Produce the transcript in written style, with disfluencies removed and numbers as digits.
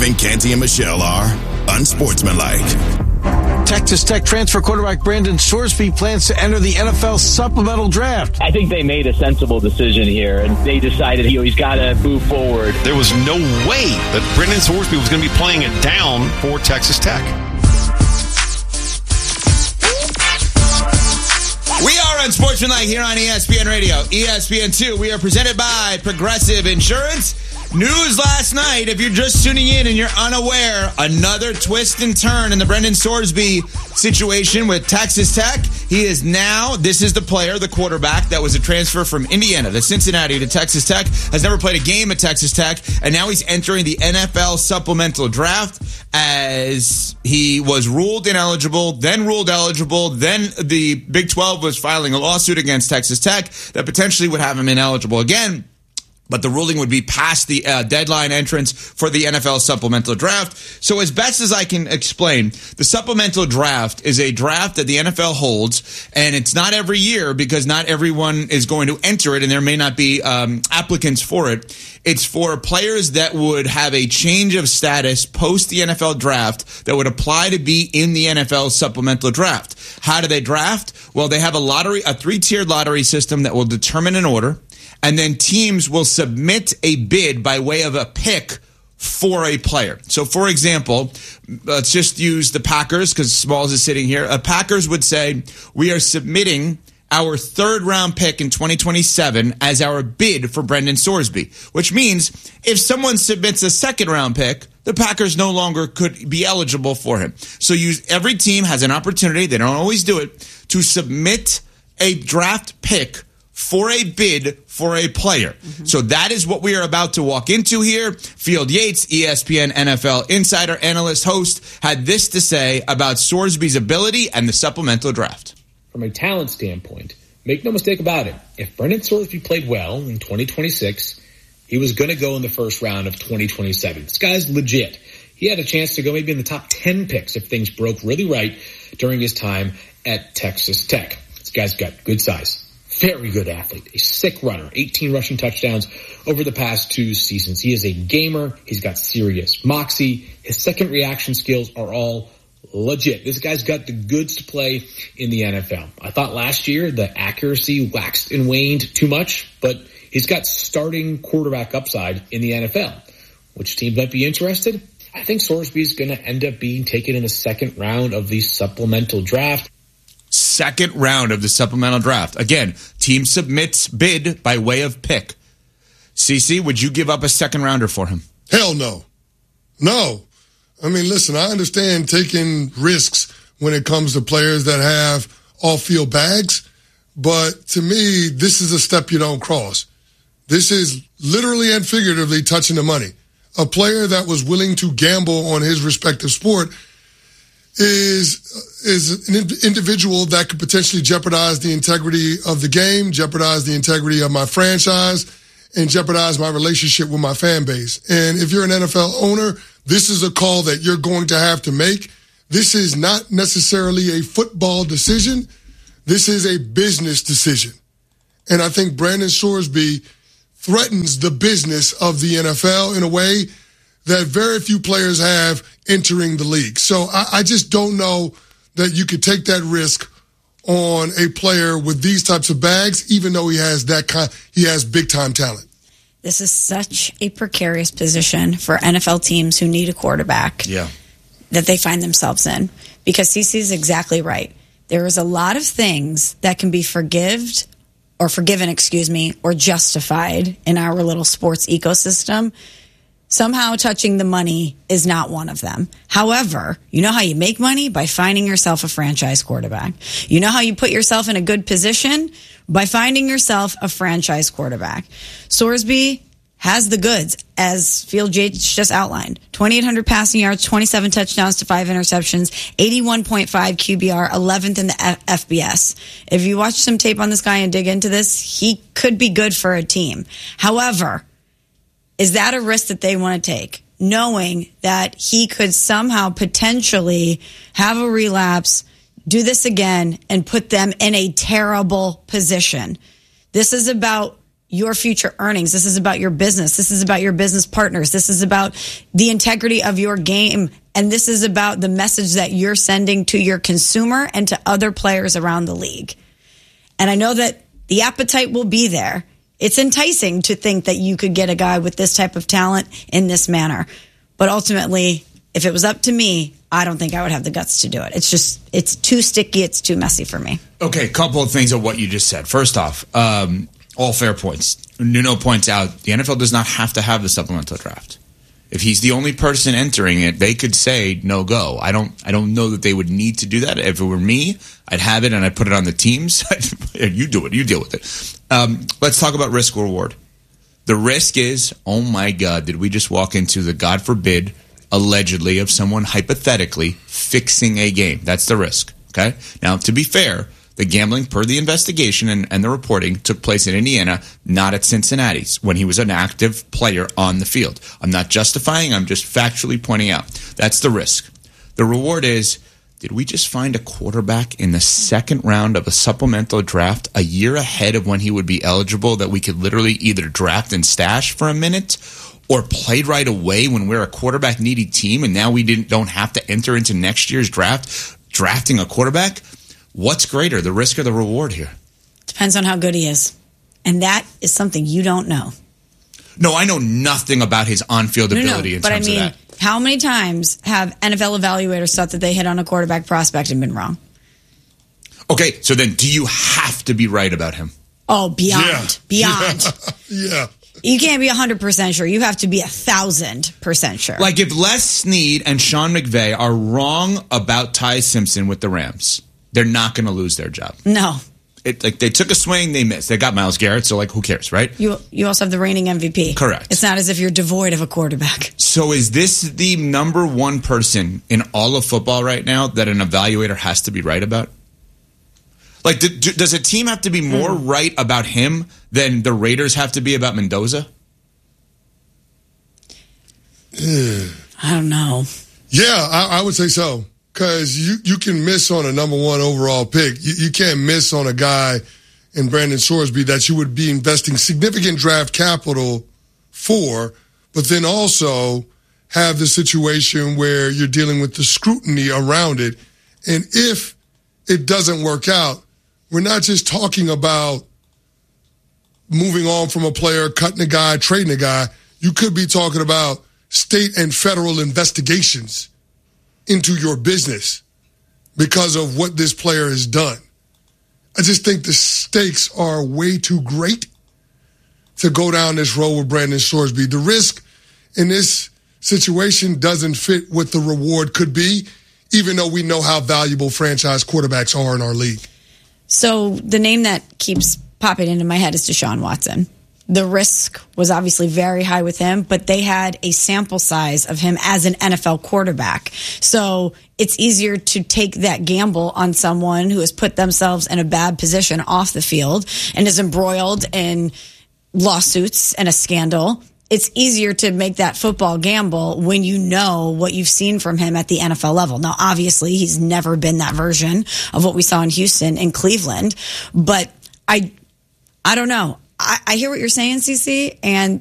Evan Canty and Michelle are unsportsmanlike. Texas Tech transfer quarterback Brandon Sorsby plans to enter the NFL supplemental draft. I think they made a sensible decision here, and they decided he's got to move forward. There was no way that Brandon Sorsby was going to be playing it down for Texas Tech. We are unsportsmanlike here on ESPN Radio, ESPN2. We are presented by Progressive Insurance. News last night, if you're just tuning in and you're unaware, another twist and turn in the Brandon Sorsby situation with Texas Tech. He is now, this is the player, the quarterback that was a transfer from Indiana to Cincinnati to Texas Tech, has never played a game at Texas Tech, and now he's entering the NFL supplemental draft as he was ruled ineligible, then ruled eligible, then the Big 12 was filing a lawsuit against Texas Tech that potentially would have him ineligible again. But the ruling would be past the deadline entrance for the NFL supplemental draft. So as best as I can explain, the supplemental draft is a draft that the NFL holds, and it's not every year because not everyone is going to enter it, and there may not be applicants for it. It's for players that would have a change of status post the NFL draft that would apply to be in the NFL supplemental draft. How do they draft? Well, they have a three-tiered lottery system that will determine an order. And then teams will submit a bid by way of a pick for a player. So, for example, let's just use the Packers because Smalls is sitting here. Packers would say, we are submitting our third-round pick in 2027 as our bid for Brandon Sorsby, which means if someone submits a second-round pick, the Packers no longer could be eligible for him. So every team has an opportunity, they don't always do it, to submit a draft pick for a bid for a player. Mm-hmm. So that is what we are about to walk into here. Field Yates, ESPN NFL insider, analyst, host, had this to say about Sorsby's ability and the supplemental draft. From a talent standpoint, make no mistake about it, if Brandon Sorsby played well in 2026, he was going to go in the first round of 2027. This guy's legit. He had a chance to go maybe in the top 10 picks if things broke really right during his time at Texas Tech. This guy's got good size. Very good athlete, a sick runner, 18 rushing touchdowns over the past 2 seasons. He is a gamer. He's got serious moxie. His second reaction skills are all legit. This guy's got the goods to play in the NFL. I thought last year the accuracy waxed and waned too much, but he's got starting quarterback upside in the NFL. Which team might be interested? I think Sorsby's going to end up being taken in the second round of the supplemental draft. Second round of the supplemental draft. Again, team submits bid by way of pick. CC, would you give up a second rounder for him? Hell no. No. I mean, listen, I understand taking risks when it comes to players that have off-field bags, but to me, this is a step you don't cross. This is literally and figuratively touching the money. A player that was willing to gamble on his respective sport is an individual that could potentially jeopardize the integrity of the game, jeopardize the integrity of my franchise, and jeopardize my relationship with my fan base. And if you're an NFL owner, this is a call that you're going to have to make. This is not necessarily a football decision. This is a business decision. And I think Brandon Sorsby threatens the business of the NFL in a way that very few players have entering the league. So I just don't know that you could take that risk on a player with these types of bags, even though he has big time talent. This is such a precarious position for NFL teams who need a quarterback that they find themselves in. Because CC is exactly right. There is a lot of things that can be forgiven, or justified in our little sports ecosystem. Somehow touching the money is not one of them. However, you know how you make money? By finding yourself a franchise quarterback. You know how you put yourself in a good position? By finding yourself a franchise quarterback. Sorsby has the goods, as Field Yates just outlined. 2,800 passing yards, 27 touchdowns to 5 interceptions, 81.5 QBR, 11th in the FBS. If you watch some tape on this guy and dig into this, he could be good for a team. However, is that a risk that they want to take, knowing that he could somehow potentially have a relapse, do this again, and put them in a terrible position? This is about your future earnings. This is about your business. This is about your business partners. This is about the integrity of your game. And this is about the message that you're sending to your consumer and to other players around the league. And I know that the appetite will be there. It's enticing to think that you could get a guy with this type of talent in this manner. But ultimately, if it was up to me, I don't think I would have the guts to do it. It's too sticky. It's too messy for me. Okay, a couple of things of what you just said. First off, all fair points. Nuno points out the NFL does not have to have the supplemental draft. If he's the only person entering it, they could say no go. I don't know that they would need to do that. If it were me, I'd have it and I'd put it on the teams. You do it. You deal with it. Let's talk about risk reward. The risk is, oh my God, did we just walk into the, God forbid, allegedly of someone hypothetically fixing a game? That's the risk. Okay. Now, to be fair, the gambling, per the investigation and the reporting, took place in Indiana, not at Cincinnati's, when he was an active player on the field. I'm not justifying, I'm just factually pointing out. That's the risk. The reward is, did we just find a quarterback in the second round of a supplemental draft a year ahead of when he would be eligible that we could literally either draft and stash for a minute or play right away when we're a quarterback-needy team and now we don't have to enter into next year's draft drafting a quarterback? What's greater, the risk or the reward here? Depends on how good he is. And that is something you don't know. No, I know nothing about his on-field ability in terms of that. How many times have NFL evaluators thought that they hit on a quarterback prospect and been wrong? Okay, so then do you have to be right about him? Oh, beyond. Yeah. You can't be 100% sure. You have to be 1,000% sure. Like if Les Snead and Sean McVay are wrong about Ty Simpson with the Rams, they're not going to lose their job. No. They took a swing, they missed. They got Myles Garrett, so who cares, right? You also have the reigning MVP. Correct. It's not as if you're devoid of a quarterback. So is this the number one person in all of football right now that an evaluator has to be right about? Like, does a team have to be more right about him than the Raiders have to be about Mendoza? I don't know. Yeah, I would say so. Because you can miss on a number one overall pick. You can't miss on a guy in Brandon Sorsby that you would be investing significant draft capital for, but then also have the situation where you're dealing with the scrutiny around it. And if it doesn't work out, we're not just talking about moving on from a player, cutting a guy, trading a guy. You could be talking about state and federal investigations into your business because of what this player has done. I just think the stakes are way too great to go down this road with Brandon Sorsby. The risk in this situation doesn't fit what the reward could be, even though we know how valuable franchise quarterbacks are in our league. So the name that keeps popping into my head is Deshaun Watson. The risk was obviously very high with him, but they had a sample size of him as an NFL quarterback. So it's easier to take that gamble on someone who has put themselves in a bad position off the field and is embroiled in lawsuits and a scandal. It's easier to make that football gamble when you know what you've seen from him at the NFL level. Now, obviously, he's never been that version of what we saw in Houston and Cleveland, but I don't know. I hear what you're saying, CC, and